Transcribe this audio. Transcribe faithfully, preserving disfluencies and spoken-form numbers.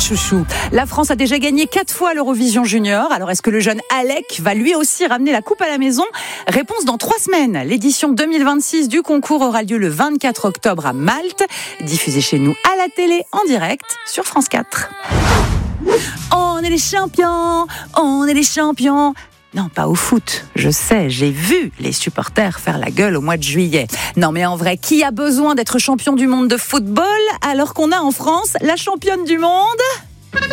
chouchou. La France a déjà gagné quatre fois l'Eurovision Junior. Alors, est-ce que le jeune Alec va lui aussi ramener la coupe à la maison ? Réponse dans trois semaines. L'édition deux mille vingt-six du concours aura lieu le vingt-quatre octobre à Malte. Diffusée chez nous à la télé en direct sur France quatre. On est les champions, on est les champions. Non, pas au foot. Je sais, j'ai vu les supporters faire la gueule au mois de juillet. Non, mais en vrai, qui a besoin d'être champion du monde de football alors qu'on a en France la championne du monde ?